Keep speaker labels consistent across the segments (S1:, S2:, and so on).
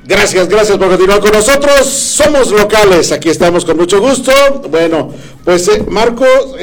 S1: Gracias por continuar con nosotros. Somos locales, aquí estamos con mucho gusto. Bueno, pues Marco,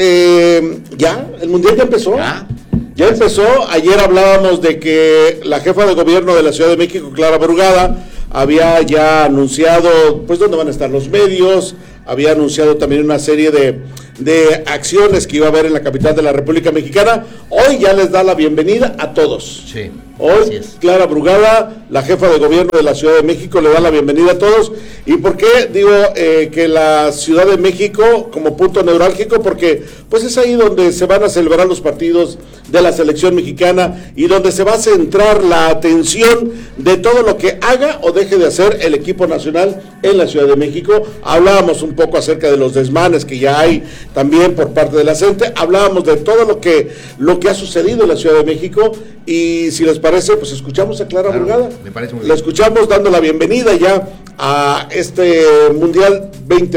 S1: ya, el Mundial ya empezó. Ya empezó. Ayer hablábamos de que la jefa de gobierno de la Ciudad de México, Clara Brugada, había ya anunciado, pues, dónde van a estar los medios, había anunciado también una serie de acciones que iba a haber en la capital de la República Mexicana. Hoy ya les da la bienvenida a todos.
S2: Sí.
S1: Hoy Clara Brugada, la jefa de gobierno de la Ciudad de México, le da la bienvenida a todos. ¿Y por qué digo que la Ciudad de México como punto neurálgico? Porque pues es ahí donde se van a celebrar los partidos de la selección mexicana y donde se va a centrar la atención de todo lo que haga o deje de hacer el equipo nacional en la Ciudad de México. Hablábamos un poco acerca de los desmanes que ya hay también por parte de la gente, hablábamos de todo lo que ha sucedido en la Ciudad de México, y si les parece, pues escuchamos a Clara Brugada.
S2: Me parece muy bien.
S1: La escuchamos dando la bienvenida ya a este Mundial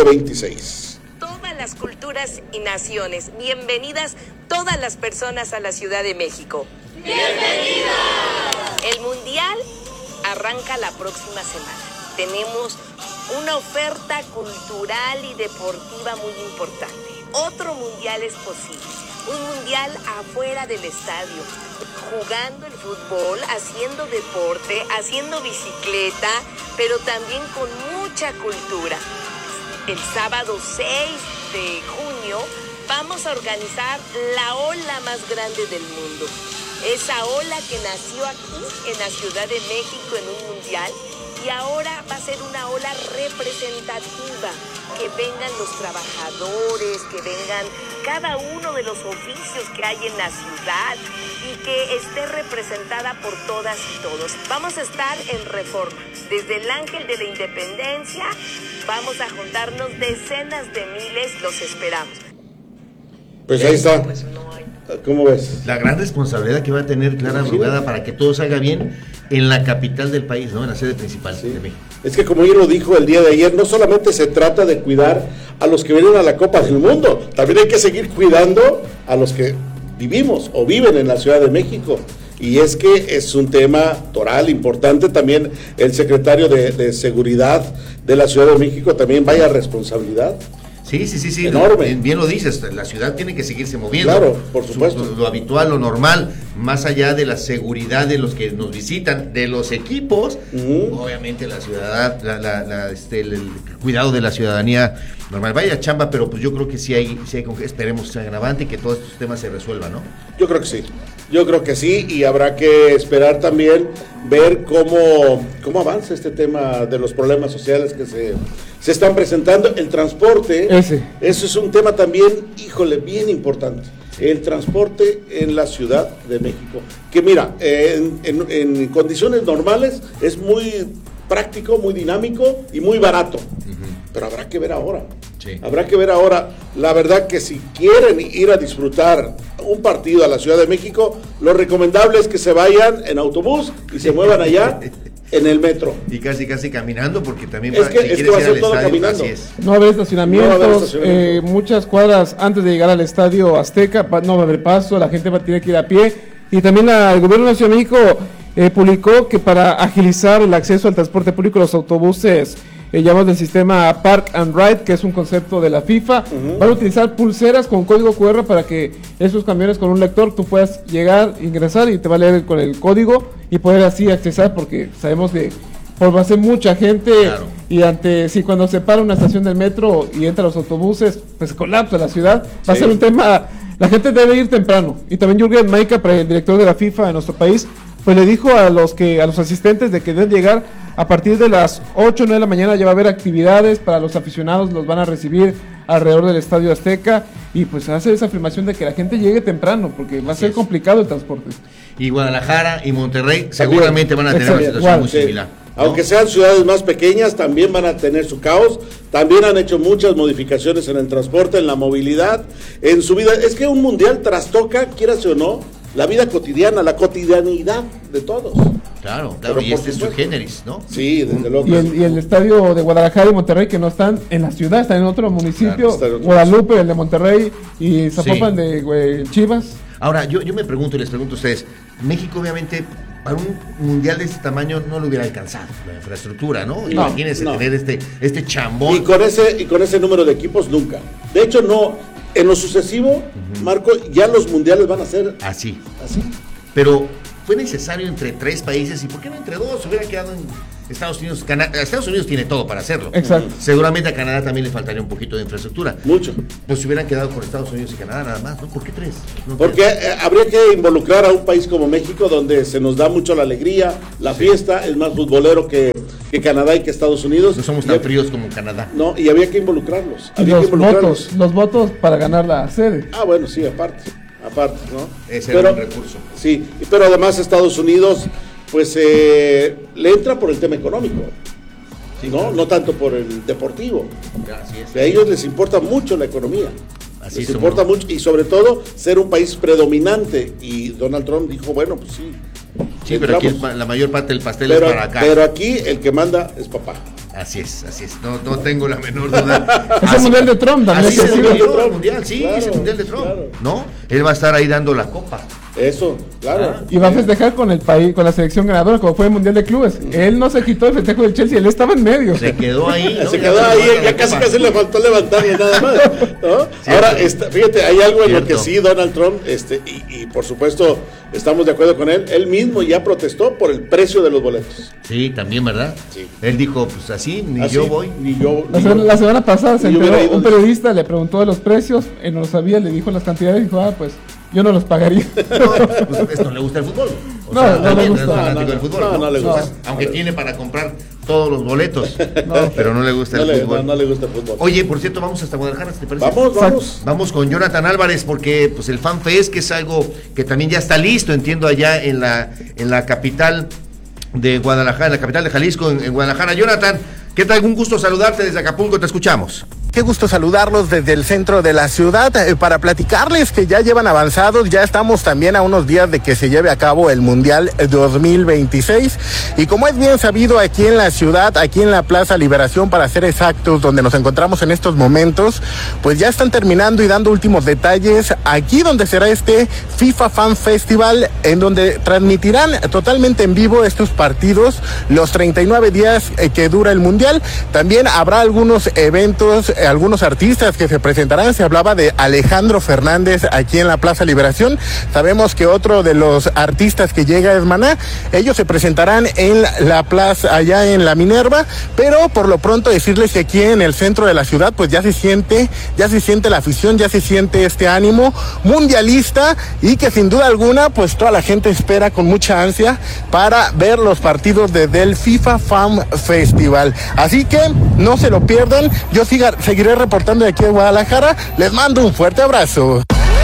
S1: 2026.
S3: Todas las culturas y naciones, bienvenidas todas las personas a la Ciudad de México. ¡Bienvenidas! El Mundial arranca la próxima semana. Tenemos una oferta cultural y deportiva muy importante. Otro mundial es posible, un mundial afuera del estadio, jugando el fútbol, haciendo deporte, haciendo bicicleta, pero también con mucha cultura. El sábado 6 de junio vamos a organizar la ola más grande del mundo. Esa ola que nació aquí en la Ciudad de México en un mundial, y ahora va a ser una ola representativa, que vengan los trabajadores, que vengan cada uno de los oficios que hay en la ciudad y que esté representada por todas y todos. Vamos a estar en Reforma, desde el Ángel de la Independencia, vamos a juntarnos decenas de miles, los esperamos.
S1: Pues ahí está. ¿Cómo ves?
S2: La gran responsabilidad que va a tener Clara Brugada para que todo salga bien en la capital del país, ¿no? En la sede principal de México.
S1: Es que, como ella lo dijo el día de ayer, no solamente se trata de cuidar a los que vienen a la Copa del Mundo, también hay que seguir cuidando a los que vivimos o viven en la Ciudad de México. Y es que es un tema toral importante. También el secretario de Seguridad de la Ciudad de México, también vaya responsabilidad.
S2: Sí.
S1: Enorme.
S2: Bien lo dices, la ciudad tiene que seguirse moviendo.
S1: Claro, por supuesto.
S2: Lo habitual, lo normal, más allá de la seguridad de los que nos visitan, de los equipos, obviamente la ciudad, el cuidado de la ciudadanía normal. Vaya chamba, pero pues yo creo que sí hay esperemos que sea agravante y que todos estos temas se resuelvan, ¿no? Yo
S1: creo que sí, y habrá que esperar también ver cómo avanza este tema de los problemas sociales que se están presentando. El transporte, eso es un tema también, bien importante. El transporte en la Ciudad de México, que mira, en condiciones normales es muy práctico, muy dinámico y muy barato. Pero habrá que ver ahora. Habrá que ver ahora. La verdad que si quieren ir a disfrutar un partido a la Ciudad de México, lo recomendable es que se vayan en autobús y se muevan allá en el metro.
S2: Y casi caminando, porque también
S1: es que va a ser todo caminando.
S4: No va a haber estacionamientos, muchas cuadras antes de llegar al Estadio Azteca, no va a haber paso, la gente va a tener que ir a pie. Y también el gobierno de la Ciudad de México publicó que para agilizar el acceso al transporte público, los autobuses llamados del sistema Park and Ride, que es un concepto de la FIFA, van a utilizar pulseras con código QR para que esos camiones con un lector tú puedas llegar, ingresar y te va a leer con el código y poder así accesar, porque sabemos que va a ser mucha gente, y cuando se para una estación del metro y entran los autobuses, pues colapsa la ciudad, va a ser un tema. La gente debe ir temprano. Y también Jürgen Maika, el director de la FIFA en nuestro país, pues le dijo a los asistentes de que deben llegar a partir de las 8 o 9 de la mañana. Ya va a haber actividades para los aficionados, los van a recibir alrededor del Estadio Azteca, y pues hace esa afirmación de que la gente llegue temprano, porque va a ser complicado el transporte.
S2: Y Guadalajara y Monterrey seguramente van a tener una situación muy similar, ¿no?
S1: Aunque sean ciudades más pequeñas, también van a tener su caos. También han hecho muchas modificaciones en el transporte, en la movilidad, en su vida. Es que un mundial trastoca, quieras o no, la vida cotidiana, la cotidianidad de todos.
S2: Claro, y este es su generis, ¿no?
S1: Sí, desde luego.
S4: Y el estadio de Guadalajara y Monterrey, que no están en la ciudad, están en otro municipio, Guadalupe, el de Monterrey, y Zapopan de Chivas.
S2: Ahora, yo me pregunto y les pregunto a ustedes, México obviamente para un mundial de este tamaño no lo hubiera alcanzado la infraestructura, ¿no? Imagínense tener este chambón.
S1: Y con ese número de equipos nunca. De hecho, no, en lo sucesivo, Marco, ya los mundiales van a ser
S2: así. Pero fue necesario entre 3 países, y ¿por qué no entre 2? Se hubiera quedado en Estados Unidos. Estados Unidos tiene todo para hacerlo.
S4: Exacto.
S2: Seguramente a Canadá también le faltaría un poquito de infraestructura.
S1: Mucho.
S2: Pues se hubieran quedado con Estados Unidos y Canadá nada más, ¿no? ¿Por qué 3?
S1: Porque habría que involucrar a un país como México, donde se nos da mucho la alegría, la fiesta, es más futbolero que Canadá y que Estados Unidos.
S2: No somos tan fríos como Canadá.
S1: No, y había que involucrarlos.
S4: Y los votos para ganar la sede.
S1: Ah, bueno, sí, aparte, ¿no?
S2: Ese era un recurso.
S1: Sí, pero además Estados Unidos, pues le entra por el tema económico, sí, ¿no? Claro. No tanto por el deportivo.
S2: Así es.
S1: A ellos les importa mucho la economía. Les importa mucho, y sobre todo ser un país predominante. Y Donald Trump dijo, bueno, pues sí.
S2: Sí, pero aquí la mayor parte del pastel es para acá.
S1: Pero aquí el que manda es papá.
S2: Así es. No tengo la menor duda.
S4: Es el mundial de Trump también.
S2: Así es el mundial, sí, claro, es el mundial de Trump, claro. ¿No? Él va a estar ahí dando la copa.
S1: Eso, claro.
S4: Y va a festejar con el país, con la selección ganadora, como fue el mundial de clubes. Él no se quitó el festejo del Chelsea, él estaba en medio.
S2: Se quedó ahí, ¿no?
S1: Ya casi le faltó levantarle nada más, ¿no? Ahora, fíjate, hay algo en lo que sí Donald Trump, y por supuesto estamos de acuerdo con él. Él mismo ya protestó por el precio de los boletos.
S2: Sí, también, ¿verdad? Sí. Él dijo, pues así, yo voy.
S4: La semana pasada se enteró, un periodista le preguntó de los precios, él no lo sabía, le dijo las cantidades y dijo, pues yo no los pagaría.
S2: Pues no le gusta el fútbol.
S4: No le gusta.
S2: Es fanático del fútbol.
S1: No le gusta.
S2: Aunque tiene para comprar todos los boletos, pero no le gusta el fútbol.
S1: No le gusta el fútbol.
S2: Oye, por cierto, vamos hasta Guadalajara, ¿te parece?
S1: Vamos.
S2: Vamos con Jonathan Álvarez, porque pues el Fan Fest, que es algo que también ya está listo, entiendo, allá en la capital de Guadalajara, en la capital de Jalisco, en Guadalajara. Jonathan, ¿qué tal? Un gusto saludarte desde Acapulco, te escuchamos.
S5: Qué gusto saludarlos desde el centro de la ciudad para platicarles que ya llevan avanzados, ya estamos también a unos días de que se lleve a cabo el Mundial 2026 y como es bien sabido aquí en la ciudad, aquí en la Plaza Liberación para ser exactos, donde nos encontramos en estos momentos, pues ya están terminando y dando últimos detalles aquí donde será este FIFA Fan Festival, en donde transmitirán totalmente en vivo estos partidos, los 39 días que dura el Mundial. También habrá algunos eventos, algunos artistas que se presentarán. Se hablaba de Alejandro Fernández aquí en la Plaza Liberación. Sabemos que otro de los artistas que llega es Maná. Ellos se presentarán en la plaza, allá en la Minerva, pero por lo pronto decirles que aquí en el centro de la ciudad pues ya se siente la afición, ya se siente este ánimo mundialista y que sin duda alguna pues toda la gente espera con mucha ansia para ver los partidos del FIFA Fan Festival. Así que no se lo pierdan. Yo seguiré reportando de aquí de Guadalajara. Les mando un fuerte abrazo.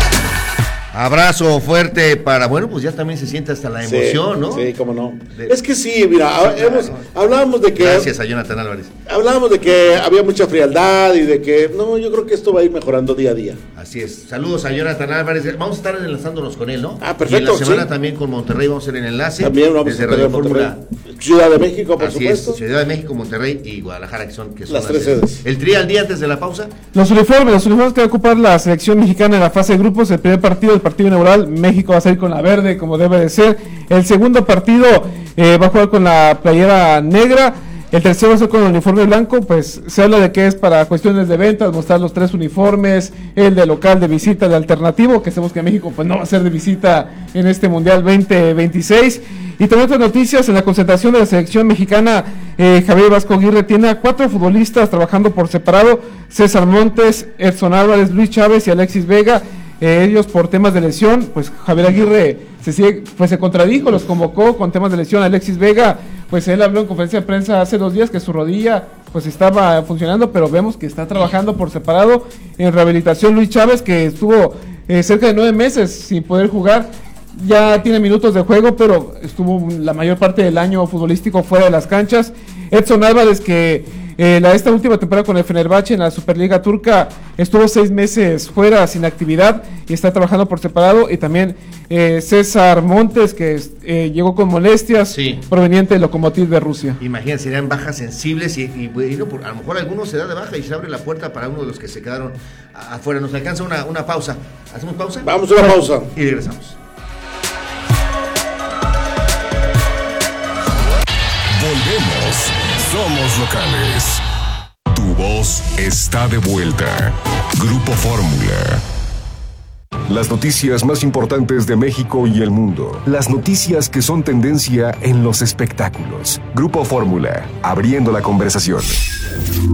S2: Abrazo fuerte para, bueno, pues ya también se siente hasta la emoción, ¿no?
S1: Sí, cómo no. Es que sí, mira, hablábamos de que...
S2: Gracias a Jonathan Álvarez.
S1: Hablábamos de que había mucha frialdad y de que, no, yo creo que esto va a ir mejorando día a día.
S2: Así es. Saludos a Jonathan Álvarez. Vamos a estar enlazándonos con él, ¿no?
S1: Ah, perfecto.
S2: Y en la semana también con Monterrey vamos a hacer el enlace.
S1: También vamos
S2: desde
S1: a
S2: Radio Fórmula.
S1: Ciudad de México, por
S2: Así
S1: supuesto.
S2: Es, Ciudad de México, Monterrey y Guadalajara, que son
S1: las tres sedes.
S2: El tri al día antes de la pausa.
S4: Los uniformes que va a ocupar la selección mexicana en la fase de grupos. El primer partido, el partido inaugural, México va a salir con la verde, como debe de ser. El segundo partido va a jugar con la playera negra. El tercero va a ser con el uniforme blanco. Pues se habla de que es para cuestiones de ventas, mostrar los tres uniformes, el de local, de visita, de alternativo, que sabemos que México pues no va a ser de visita en este Mundial 2026. Y también otras noticias: en la concentración de la selección mexicana, Javier Vasco Aguirre tiene a 4 futbolistas trabajando por separado: César Montes, Edson Álvarez, Luis Chávez y Alexis Vega. Ellos por temas de lesión. Pues Javier Aguirre se contradijo, los convocó con temas de lesión. Alexis Vega, pues él habló en conferencia de prensa hace 2 días que su rodilla pues estaba funcionando, pero vemos que está trabajando por separado en rehabilitación. Luis Chávez, que estuvo cerca de 9 meses sin poder jugar, ya tiene minutos de juego, pero estuvo la mayor parte del año futbolístico fuera de las canchas. Edson Álvarez, que esta última temporada con el Fenerbahce en la Superliga Turca estuvo 6 meses fuera sin actividad y está trabajando por separado. Y también César Montes, que llegó con molestias, proveniente del Lokomotiv de Rusia.
S2: Imagínense, serían bajas sensibles y a lo mejor algunos se da de baja y se abre la puerta para uno de los que se quedaron afuera. Nos alcanza una pausa. ¿Hacemos pausa?
S1: Vamos a una pausa
S2: y regresamos.
S6: Volvemos. Somos locales. Tu voz está de vuelta. Grupo Fórmula. Las noticias más importantes de México y el mundo. Las noticias que son tendencia en los espectáculos. Grupo Fórmula, abriendo la conversación.